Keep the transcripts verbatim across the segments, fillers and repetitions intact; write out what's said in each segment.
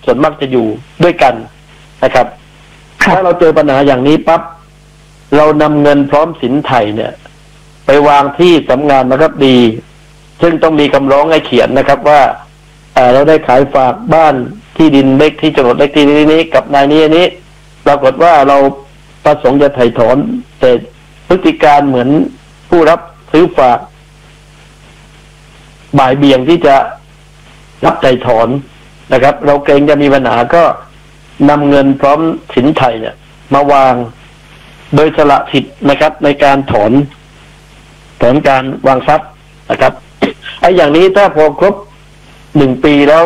ส่วนมากจะอยู่ด้วยกันนะครับถ้าเราเจอปัญหาอย่างนี้ปั๊บเรานำเงินพร้อมสินไถ่เนี่ยไปวางที่สำนักงานนะครับดีซึ่งต้องมีคำร้องให้เขียนนะครับว่าเราได้ขายฝากบ้านที่ดินเลขที่โฉนดเลขที่นี้กับนายนี้นี้ปรากฏว่าเราประสงค์จะไถ่ถอนแต่พฤติการเหมือนผู้รับซื้อฝากบ่ายเบี่ยงที่จะรับไถ่ถอนนะครับเราเกรงจะมีปัญหาก็นำเงินพร้อมสินไถ่เนี่ยมาวางโดยสละสิทธิ์นะครับในการถอนถอนการวางทรัพย์นะครับไอ้อย่างนี้ถ้าพอครบหนึ่งปีแล้ว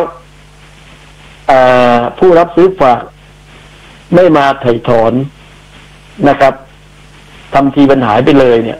ผู้รับซื้อฝากไม่มาไถ่ถอนนะครับทำทีปัญหาไปเลยเนี่ย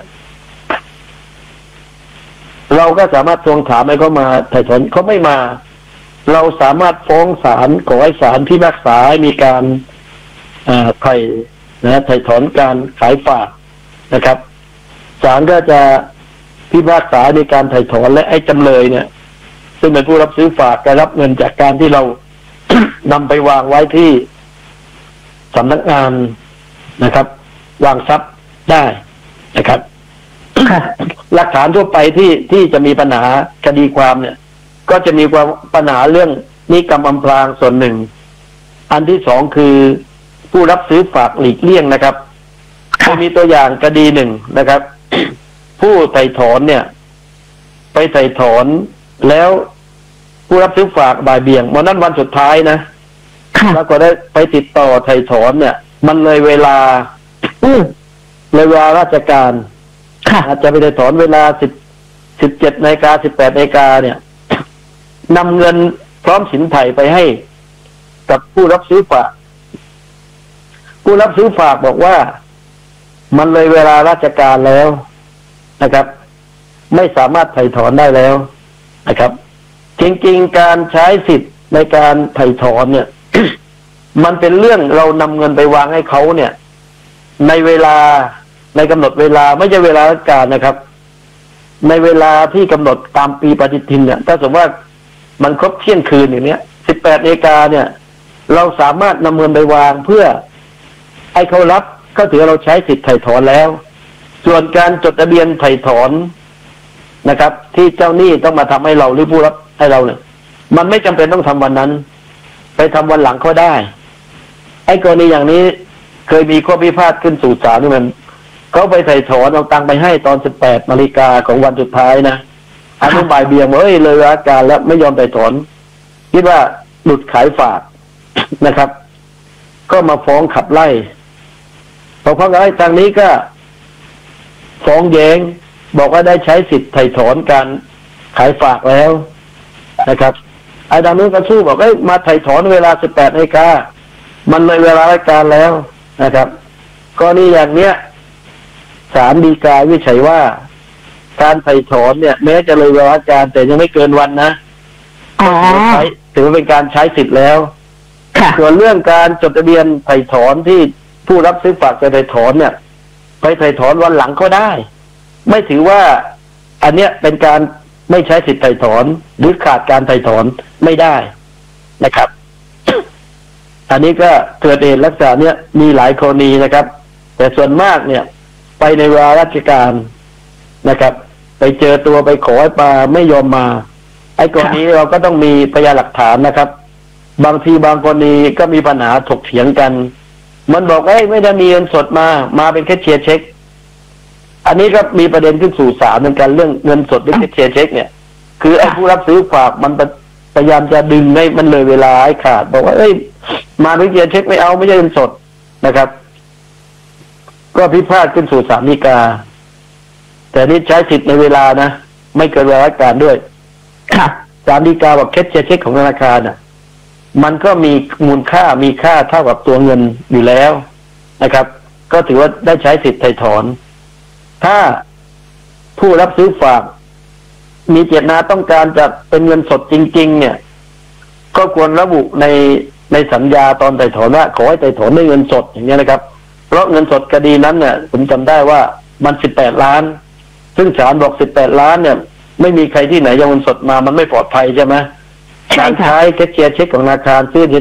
เราก็สามารถทวงถามให้เขามาไถ่ถอนเขาไม่มาเราสามารถฟ้องศาลขอให้ศาลพิพากษาให้มีการไถ่นะไถ่ถอนการขายฝากนะครับศาลก็จะพิพากษาในการไถ่ถอนและไอ้จำเลยเนี่ยซึ่งเป็นผู้รับซื้อฝากได้รับเงินจากการที่เรา นำไปวางไว้ที่สำนักงานนะครับวางทรัพย์ได้นะครับ หลักฐานทั่วไปที่ที่จะมีปัญหาคดีความเนี่ยก็จะมีความปัญหาเรื่องนิกรรมอำพรางส่วนหนึ่งอันที่สองคือผู้รับซื้อฝากหลีกเลี่ยงนะครับจะมีตัวอย่างคดีหนึ่งนะครับ ผู้ไถ่ถอนเนี่ยไปไถ่ถอนแล้วผู้รับซื้อฝากบ่ายเบี่ยงวันนั้นวันสุดท้ายนะแล้วก็ได้ไปติดต่อไถ่ถอนเนี่ยมันเลยเวลาเลยเวลาราชการอาจจะไปไถ่ถอนเวลาสิบสิบเจ็ดนาฬิกาสิบแปดนาฬิกาเนี่ยนำเงินพร้อมสินไถ่ไปให้กับผู้รับซื้อฝากผู้รับซื้อฝากบอกว่ามันเลยเวลาราชการแล้วนะครับไม่สามารถไถ่ถอนได้แล้วนะครับจริงๆการใช้สิทธิ์ในการไถ่ถอนเนี่ย มันเป็นเรื่องเรานำเงินไปวางให้เขาเนี่ยในเวลาในกำหนดเวลาไม่ใช่เวลาราชการนะครับในเวลาที่กำหนดตามปีปฏิทินเนี่ยถ้าสมมติว่ามันครบเที่ยงคืนอย่างเนี้ยสิบแปดนาฬิกาเนี่ยเราสามารถนำเงินไปวางเพื่อให้เขารับก็ถือเราใช้สิทธิ์ไถ่ถอนแล้วส่วนการจดทะเบียนไถ่ถอนนะครับที่เจ้าหนี้ต้องมาทำให้เราหรือผู้รับให้เราเนี่ยมันไม่จำเป็นต้องทำวันนั้นไปทำวันหลังก็ได้ไอ้กรณีอย่างนี้เคยมีข้อพิพาทขึ้นสู่ศาลนี่มันเขาไปไถ่ถอนเอาตังค์ไปให้ตอนสิบแปดนาฬิกาของวันสุดท้ายนะอันนี้บ่ายเบี่ยงเอ้ยเลยอาการแล้วไม่ยอมไถ่ถอนคิดว่าหลุดขายฝากนะครับก็มาฟ้องขับไล่พอฟ้องขับไล่ทางนี้ก็ฟ้องแย้งบอกว่าได้ใช้สิทธิ์ไถ่ถอนการขายฝากแล้วนะครับไอ้ทางนู้นก็สู้บอกเอ้ยมาไถ่ถอนเวลาสิบแปดนาฬิกามันเลยเวลาราชการแล้วนะครับก็นี่อย่างเนี้ยศาลฎีกาวินิจฉัยว่าการไถ่ถอนเนี่ยแม้จะเลยเวลาราชการแต่ยังไม่เกินวันนะถือว่าใช้ถือว่าเป็นการใช้สิทธิ์แล้วส่วนเรื่องการจดทะเบียนไถ่ถอนที่ผู้รับซื้อฝากจะไถ่ถอนเนี่ยไปไถ่ถอนวันหลังก็ได้ไม่ถือว่าอันเนี้ยเป็นการไม่ใช้สิทธิ์ไถ่ถอนหรือขาดการไถ่ถอนไม่ได้นะครับ อันนี้ก็เกิดเหตุลักษณะเนี้ยมีหลายกรณีนะครับแต่ส่วนมากเนี่ยไปในเวลาราชการนะครับไปเจอตัวไปขอให้มาไม่ยอมมาไอ้กรณีเราก็ต้องมีพยานหลักฐานนะครับบางทีบางกรณีก็มีปัญหาถกเถียงกันมันบอกว่าไม่ได้มีเงินสดมามาเป็นแค่เชียร์เช็คอันนี้ก็มีประเด็นขึ้นสู่ศาลเหมือนกันเรื่องเงินสดหรือแค่เชียร์เช็คเนี่ยคือไอ้ผู้รับซื้อฝากมันพยายามจะดึงให้มันเลยเวลาให้ขาดบอกว่าเอ้ยมาเป็นเชียร์เช็คไม่เอาไม่ใช่เงินสดนะครับก็พิพาทขึ้นสู่ศาลฎีกาแต่นี่ใช้สิทธิ์ในเวลานะไม่เกินเวลาราชการด้วยศาลฎีกาบอกแค่เชียร์เช็คของธนาคารน่ะมันก็มีมูลค่ามีค่าเท่ากับตัวเงินอยู่แล้วนะครับก็ถือว่าได้ใช้สิทธิ์ไถ่ถอนถ้าผู้รับซื้อฝากมีเจตนาต้องการจะเป็นเงินสดจริงๆเนี่ยก็ควรระบุในในสัญญาตอนไถ่ถอนว่าขอให้ไถ่ถอนด้วยเงินสดอย่างเงี้ยนะครับเพราะเงินสดคดีนั้นเนี่ยผมจำได้ว่ามันสิบแปดล้านซึ่งศาลบอกสิบแปดล้านเนี่ยไม่มีใครที่ไหนเอาเงินสดมามันไม่ปลอดภัยใช่ไหมการใช้แคชเชียร์เช็คของธนาคารซื้อ